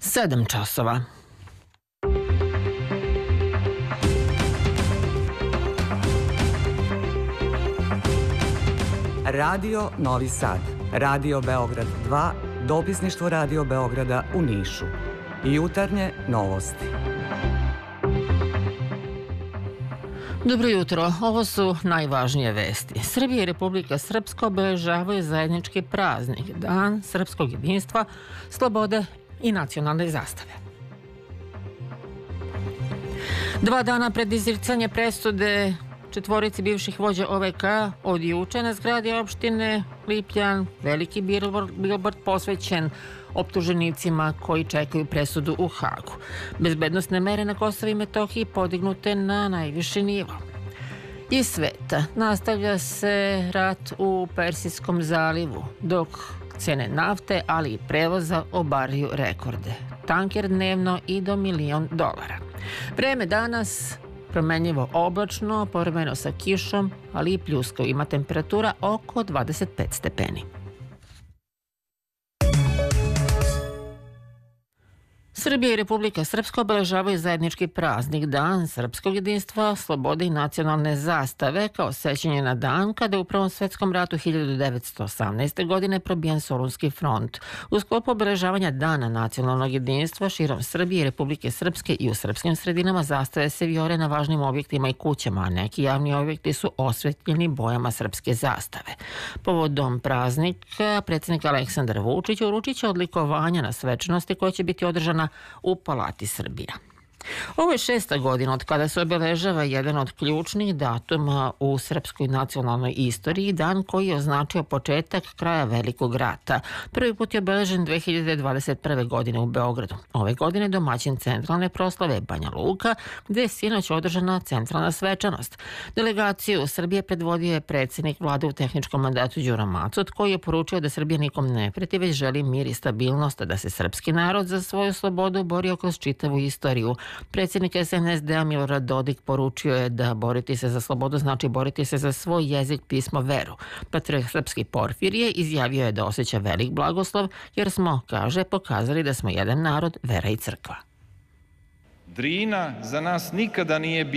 7 časova. Radio Novi Sad, Radio Beograd 2, dopisništvo Radio Beograda u Nišu. Jutarnje novosti. Dobro jutro, ovo su najvažnije vesti. Srbija i Republika Srpska obeležavaju zajednički praznik, Dan srpskog jedinstva, slobode i nacionalne zastave. 2 dana pred izricanje presude četvorici bivših vođa OVK od juče na zgradi opštine Lipljan veliki bilbord posvećen optuženicima koji čekaju presudu u Hagu. Bezbednosne mere na Kosovu i Metohiji podignute na najviši nivo. Iz sveta nastavlja se rat u Persijskom zalivu, dok cene nafte, ali i prevoza obaraju rekorde. Tanker dnevno i do $1.000.000. Vreme danas promenljivo oblačno, povremeno sa kišom, ali i pljusko. Ima temperatura oko 25 stepeni. Srbija i Republika Srpska obeležavaju zajednički praznik Dan srpskog jedinstva, slobode i nacionalne zastave kao sećanje na dan kada je u Prvom svetskom ratu 1918. godine probijen Solunski front. U sklopu obeležavanja Dana nacionalnog jedinstva širom Srbije i Republike Srpske i u srpskim sredinama zastave se vijore na važnim objektima i kućama, a neki javni objekti su osvetljeni bojama srpske zastave. Povodom praznika predsjednik Aleksandar Vučić uručit će odlikovanja na svečanosti koja će biti održana u Palati Srbija. Ovo je 6. godina od kada se obeležava jedan od ključnih datuma u srpskoj nacionalnoj istoriji, dan koji je označio početak kraja Velikog rata. Prvi put je obeležen 2021. godine u Beogradu. Ove godine domaćin centralne proslave Banja Luka, gde je sinoć održana centralna svečanost. Delegaciju Srbije predvodio je predsjednik vlade u tehničkom mandatu Đuro Macot, koji je poručio da Srbija nikom ne preti, već želi mir i stabilnost, da se srpski narod za svoju slobodu borio kroz čitavu istoriju. Predsjednik SNSD-a Milorad Dodik poručio je da boriti se za slobodu znači boriti se za svoj jezik, pismo, veru. Patrijarh srpski Porfirije izjavio je da osjeća velik blagoslov jer smo, kaže, pokazali da smo jedan narod, vera i crkva. Drina za nas nikada nije